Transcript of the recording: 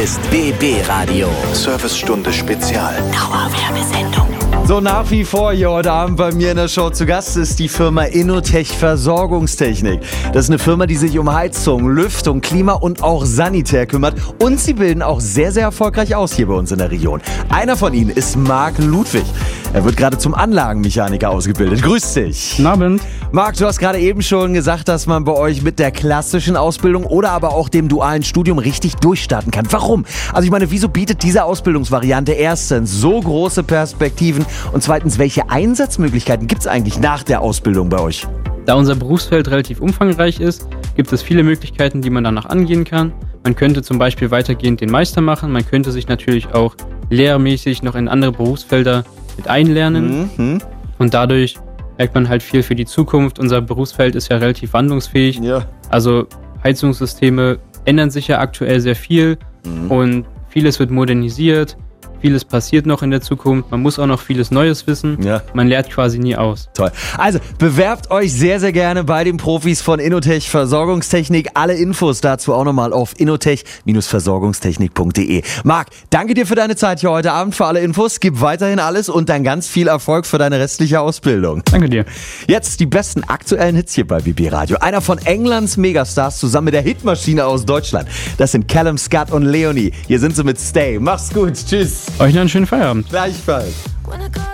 ist BB Radio. Servicestunde Spezial. Dauerwerbesendung. So, nach wie vor hier heute Abend bei mir in der Show zu Gast ist die Firma Innotech Versorgungstechnik. Das ist eine Firma, die sich um Heizung, Lüftung, Klima und auch Sanitär kümmert. Und sie bilden auch sehr, sehr erfolgreich aus hier bei uns in der Region. Einer von ihnen ist Marc Ludwig. Er wird gerade zum Anlagenmechaniker ausgebildet. Grüß dich. Guten Abend. Marc, du hast gerade eben schon gesagt, dass man bei euch mit der klassischen Ausbildung oder aber auch dem dualen Studium richtig durchstarten kann. Warum? Also ich meine, wieso bietet diese Ausbildungsvariante erstens so große Perspektiven und zweitens, welche Einsatzmöglichkeiten gibt es eigentlich nach der Ausbildung bei euch? Da unser Berufsfeld relativ umfangreich ist, gibt es viele Möglichkeiten, die man danach angehen kann. Man könnte zum Beispiel weitergehend den Meister machen. Man könnte sich natürlich auch lehrmäßig noch in andere Berufsfelder mit einlernen. Und dadurch merkt man halt viel für die Zukunft. Unser Berufsfeld ist ja relativ wandlungsfähig. Ja. Also Heizungssysteme ändern sich ja aktuell sehr viel und vieles wird modernisiert. Vieles passiert noch in der Zukunft. Man muss auch noch vieles Neues wissen. Ja. Man lernt quasi nie aus. Toll. Also, bewerbt euch sehr, sehr gerne bei den Profis von Innotech Versorgungstechnik. Alle Infos dazu auch nochmal auf innotech-versorgungstechnik.de. Marc, danke dir für deine Zeit hier heute Abend, für alle Infos. Gib weiterhin alles und dann ganz viel Erfolg für deine restliche Ausbildung. Danke dir. Jetzt die besten aktuellen Hits hier bei BB Radio. Einer von Englands Megastars zusammen mit der Hitmaschine aus Deutschland. Das sind Callum Scott und Leonie. Hier sind sie mit Stay. Mach's gut. Tschüss. Euch noch einen schönen Feierabend. Gleichfalls.